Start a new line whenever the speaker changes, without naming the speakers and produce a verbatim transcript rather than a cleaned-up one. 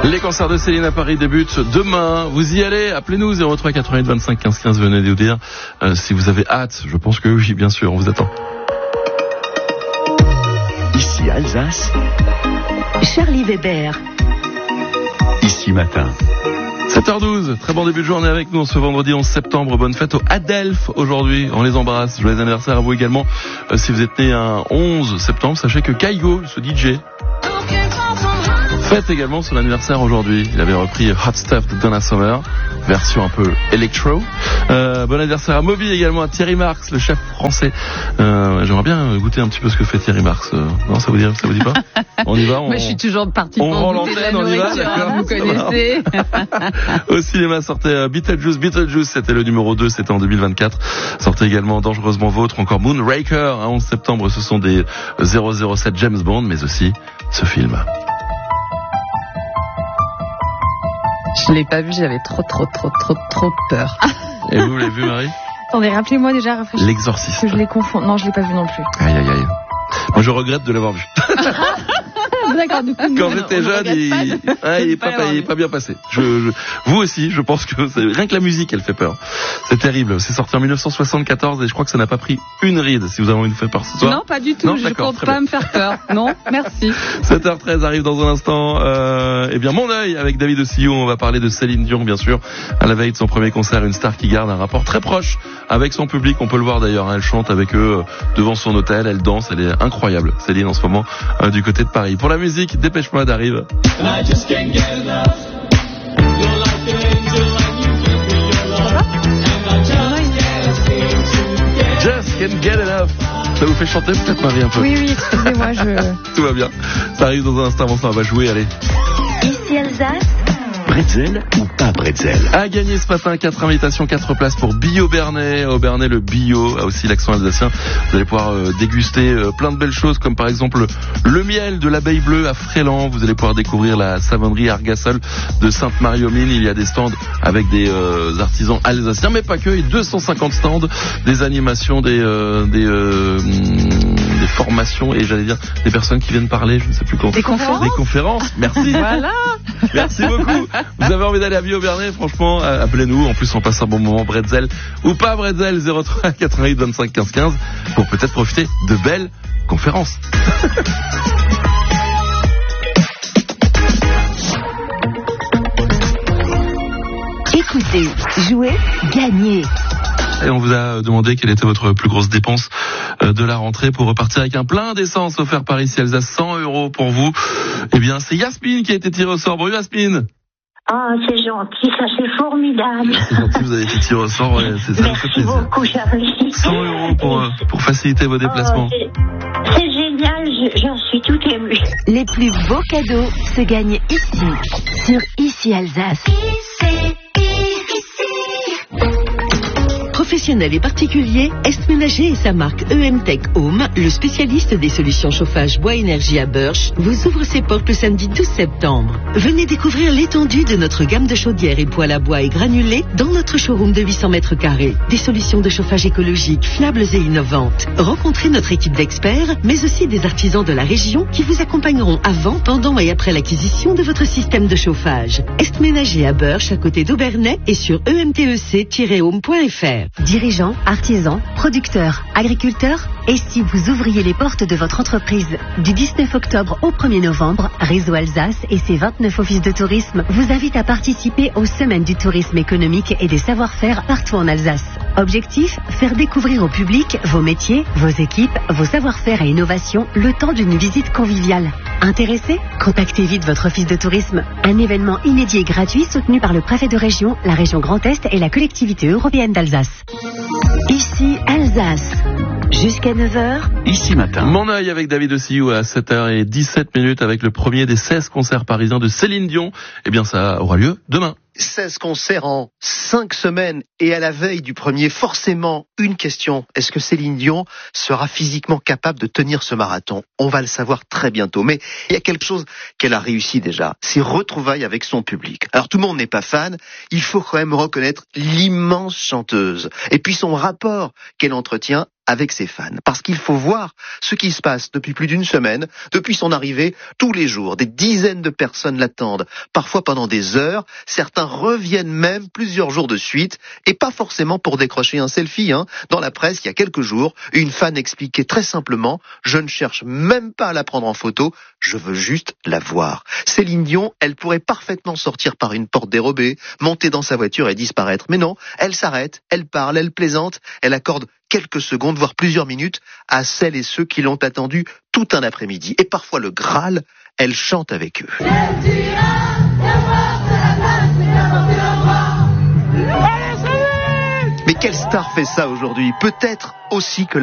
Les concerts de Céline à Paris débutent demain. Vous y allez, appelez-nous zéro trois quatre-vingt-huit vingt-cinq quinze quinze. Venez nous dire euh, si vous avez hâte. Je pense que oui, bien sûr, on vous attend.
Ici Alsace.
Charlie Weber.
Ici Matin.
sept heures douze, très bon début de journée avec nous ce vendredi onze septembre. Bonne fête au Adelphes aujourd'hui, on les embrasse. Joyeux anniversaire à vous également. Euh, si vous êtes né un onze septembre, sachez que Kaigo, ce D J, fête également son anniversaire aujourd'hui. Il avait repris Hot Stuff de Donna Summer, version un peu électro. Euh, bon anniversaire à Moby également, à Thierry Marx, le chef français. Euh, j'aimerais bien goûter un petit peu ce que fait Thierry Marx. Euh, non, ça vous dit, ça vous dit pas? On y va. On,
Moi, je suis toujours partie.
On rend l'antenne, on y va, d'accord.
Vous connaissez.
Au cinéma sortait Beetlejuice. Beetlejuice, c'était le numéro deux, c'était en deux mille vingt-quatre. Sortait également Dangereusement Vôtre, encore Moonraker, hein, onze septembre. Ce sont des zéro zéro sept James Bond, mais aussi ce film.
Je l'ai pas vu, j'avais trop, trop, trop, trop, trop peur.
Et vous l'avez vu, Marie?
Attendez, rappelez-moi déjà, rafraîchissez.
L'exorciste.
Que je les confonds. Non, je l'ai pas vu non plus.
Aïe, aïe, aïe. Moi, je regrette de l'avoir vu.
D'accord, du coup.
Quand j'étais jeune, il... Ah, il est pas, pas, il est pas bien passé. Je, je... Vous aussi, je pense que c'est... rien que la musique, elle fait peur. C'est terrible. C'est sorti en dix-neuf cent soixante-quatorze et je crois que ça n'a pas pris une ride. Si vous avez envie de faire peur ce soir.
Non, pas du tout.
Non,
je compte pas bien. Me faire peur. Non, merci.
sept heures treize arrive dans un instant. Euh, eh bien, Mon œil avec David Ossillon. On va parler de Céline Dion, bien sûr. À la veille de son premier concert, une star qui garde un rapport très proche avec son public. On peut le voir d'ailleurs. Hein, elle chante avec eux devant son hôtel. Elle danse. Elle est incroyable. Céline en ce moment euh, du côté de Paris. Pour la musique, Dépêche Mode arrive. Just can't get enough. Ça vous fait chanter peut-être, Marie, un peu?
Oui, oui, excusez-moi, je...
Tout va bien. Ça arrive dans un instant, bon, ça va jouer, allez.
Ici Alsace.
Bretzel ou pas bretzel?
À gagner ce matin, quatre invitations, quatre places pour Bio Bernay. Au Bernay, le bio a aussi l'accent alsacien. Vous allez pouvoir euh, déguster euh, plein de belles choses, comme par exemple le miel de l'abeille bleue à Fréland. Vous allez pouvoir découvrir la savonnerie Argasol de Sainte-Marie-aux-Mines. Il y a des stands avec des euh, artisans alsaciens, mais pas que. Il y a deux cent cinquante stands, des animations, des euh, des, euh, des formations et j'allais dire des personnes qui viennent parler. Je ne sais plus comment.
Des conférences.
Des conférences. Merci.
Voilà.
Merci beaucoup. Vous avez envie d'aller à Bio Bernay, franchement, euh, appelez-nous. En plus, on passe un bon moment, bretzel ou pas bretzel, zéro trois quatre-vingt-huit vingt-cinq quinze quinze, pour peut-être profiter de belles conférences.
Écoutez, jouez, gagnez.
Et on vous a demandé quelle était votre plus grosse dépense de la rentrée pour repartir avec un plein d'essence offert par ici Alsace, cent euros pour vous. Eh bien, c'est Yasmine qui a été tirée au sort. Bonjour Yasmine.
Ah, oh, c'est gentil, ça c'est formidable.
C'est gentil, vous avez été tiré au sort, ouais, c'est ça.
Merci beaucoup, Charlie.
cent euros pour, euh, pour faciliter vos déplacements.
Oh, c'est, c'est génial, je, j'en suis tout émue.
Les plus beaux cadeaux se gagnent ici, sur Ici Alsace. Ici, ici.
Professionnels et particuliers, Est Ménager et sa marque E M Tech Home, le spécialiste des solutions chauffage bois énergie à Burch, vous ouvre ses portes le samedi douze septembre. Venez découvrir l'étendue de notre gamme de chaudières et poêles à bois et granulés dans notre showroom de huit cents mètres carrés. Des solutions de chauffage écologiques, fiables et innovantes. Rencontrez notre équipe d'experts, mais aussi des artisans de la région qui vous accompagneront avant, pendant et après l'acquisition de votre système de chauffage. Est Ménager à Burch, à côté d'Aubernay et sur e m t e c tiret home point f r.
Dirigeants, artisans, producteurs, agriculteurs, et si vous ouvriez les portes de votre entreprise du dix-neuf octobre au premier novembre, Réseau Alsace et ses vingt-neuf offices de tourisme vous invitent à participer aux Semaines du tourisme économique et des savoir-faire partout en Alsace. Objectif, faire découvrir au public vos métiers, vos équipes, vos savoir-faire et innovations le temps d'une visite conviviale. Intéressé? Contactez vite votre office de tourisme. Un événement inédit et gratuit soutenu par le préfet de région, la région Grand Est et la collectivité européenne d'Alsace. Ici Alsace. Jusqu'à neuf heures.
Ici Matin.
Mon œil avec David Ossillou à sept heures dix-sept avec le premier des seize concerts parisiens de Céline Dion. Eh bien, ça aura lieu demain.
seize concerts en cinq semaines et à la veille du premier, forcément, une question. Est-ce que Céline Dion sera physiquement capable de tenir ce marathon? On va le savoir très bientôt. Mais il y a quelque chose qu'elle a réussi déjà. C'est retrouvailles avec son public. Alors tout le monde n'est pas fan. Il faut quand même reconnaître l'immense chanteuse. Et puis son rapport qu'elle entretient avec ses fans. Parce qu'il faut voir ce qui se passe depuis plus d'une semaine, depuis son arrivée, tous les jours. Des dizaines de personnes l'attendent, parfois pendant des heures. Certains reviennent même plusieurs jours de suite, et pas forcément pour décrocher un selfie. Hein. Dans la presse, il y a quelques jours, une fan expliquait très simplement « Je ne cherche même pas à la prendre en photo, je veux juste la voir ». Céline Dion, elle pourrait parfaitement sortir par une porte dérobée, monter dans sa voiture et disparaître. Mais non, elle s'arrête, elle parle, elle plaisante, elle accorde quelques secondes, voire plusieurs minutes, à celles et ceux qui l'ont attendue tout un après-midi. Et parfois le Graal, elle chante avec eux. Mais quelle star fait ça aujourd'hui? Peut-être aussi que la